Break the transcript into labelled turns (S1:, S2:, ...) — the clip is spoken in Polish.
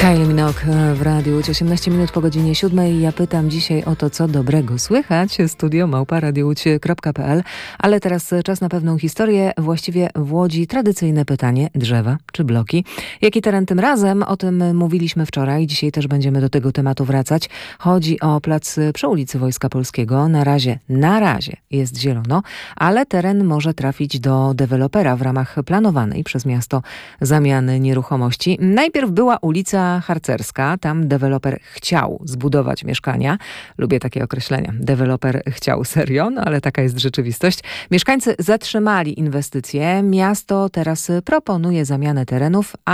S1: Kylie Minogue w radiu. 18 minut po godzinie 7. Ja pytam dzisiaj o to, co dobrego słychać. studio@radiouć.pl. Ale teraz czas na pewną historię. Właściwie w Łodzi tradycyjne pytanie: drzewa czy bloki? Jaki teren tym razem? O tym mówiliśmy wczoraj. Dzisiaj też będziemy do tego tematu wracać. Chodzi o plac przy ulicy Wojska Polskiego. Na razie jest zielono, ale teren może trafić do dewelopera w ramach planowanej przez miasto zamiany nieruchomości. Najpierw była ulica Harcerska. Tam deweloper chciał zbudować mieszkania. Lubię takie określenia. Deweloper chciał, serio, no ale taka jest rzeczywistość. Mieszkańcy zatrzymali inwestycje. Miasto teraz proponuje zamianę terenów,